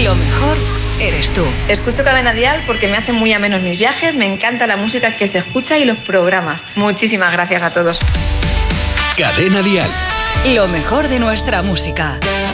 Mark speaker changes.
Speaker 1: lo mejor eres tú.
Speaker 2: Escucho Cadena Dial porque me hacen muy amenos mis viajes, me encanta la música que se escucha y los programas. Muchísimas gracias a todos.
Speaker 3: Cadena Dial.
Speaker 1: Lo mejor de nuestra música.